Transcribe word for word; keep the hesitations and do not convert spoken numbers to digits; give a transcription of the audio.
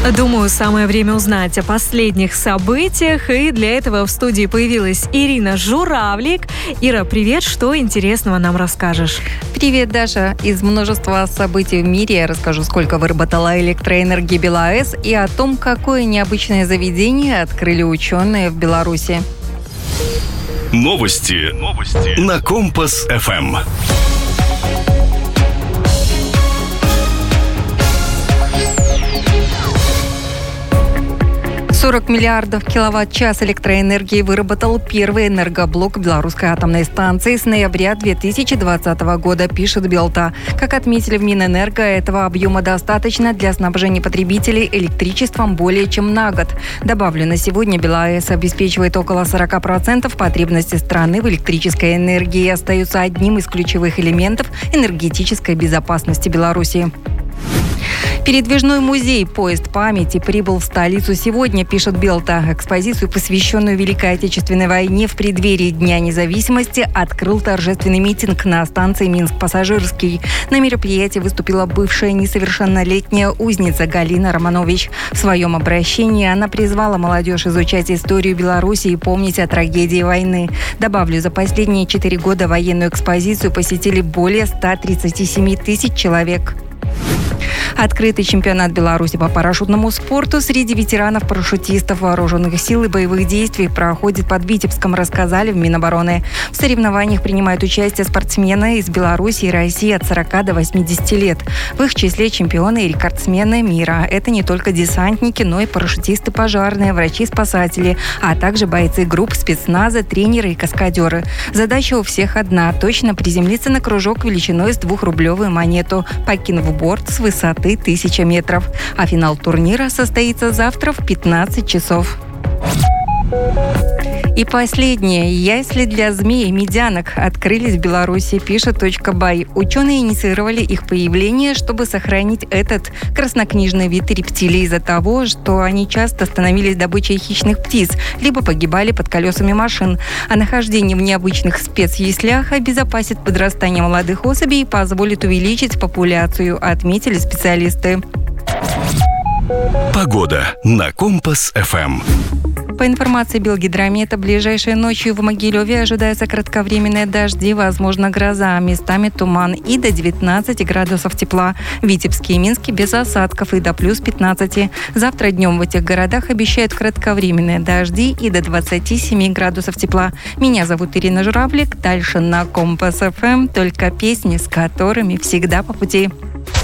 Думаю, самое время узнать о последних событиях, и для этого в студии появилась Ирина Журавлик. Ира, привет, что интересного нам расскажешь? Привет, Даша. Из множества событий в мире я расскажу, сколько выработала электроэнергии БелАЭС и о том, какое необычное заведение открыли ученые в Беларуси. Новости. Новости. На Компас-ФМ. сорок миллиардов киловатт-час электроэнергии выработал первый энергоблок Белорусской атомной станции с ноября две тысячи двадцатого года, пишет Белта. Как отметили в Минэнерго, этого объема достаточно для снабжения потребителей электричеством более чем на год. Добавлю, на сегодня БелАЭС обеспечивает около сорок процентов потребностей страны в электрической энергии и остается одним из ключевых элементов энергетической безопасности Беларуси. Передвижной музей «Поезд памяти» прибыл в столицу сегодня, пишет Белта. Экспозицию, посвященную Великой Отечественной войне, в преддверии Дня независимости открыл торжественный митинг на станции Минск-Пассажирский. На мероприятии выступила бывшая несовершеннолетняя узница Галина Романович. В своем обращении она призвала молодежь изучать историю Беларуси и помнить о трагедии войны. Добавлю, за последние четыре года военную экспозицию посетили более ста тридцати семи тысяч человек. Открытый чемпионат Беларуси по парашютному спорту среди ветеранов-парашютистов вооруженных сил и боевых действий проходит под Витебском, рассказали в Минобороны. В соревнованиях принимают участие спортсмены из Беларуси и России от сорока до восьмидесяти лет. В их числе чемпионы и рекордсмены мира. Это не только десантники, но и парашютисты пожарные, врачи-спасатели, а также бойцы групп спецназа, тренеры и каскадеры. Задача у всех одна – точно приземлиться на кружок величиной с двухрублевую монету, покинув борт с высоты тысяча метров. А финал турнира состоится завтра в пятнадцать часов. И последнее. Ясли для змей и медянок открылись в Беларуси, пишет точка бай. Ученые инициировали их появление, чтобы сохранить этот краснокнижный вид рептилий из-за того, что они часто становились добычей хищных птиц, либо погибали под колесами машин. А нахождение в необычных спецяслях обезопасит подрастание молодых особей и позволит увеличить популяцию, отметили специалисты. Погода на Компас-ФМ. По информации Белгидромета, ближайшей ночью в Могилеве ожидаются кратковременные дожди, возможно гроза, местами туман и до девятнадцати градусов тепла. В Витебске и Минске без осадков и до плюс пятнадцати. Завтра днем в этих городах обещают кратковременные дожди и до двадцати семи градусов тепла. Меня зовут Ирина Журавлик. Дальше на Компас-ФМ только песни, с которыми всегда по пути.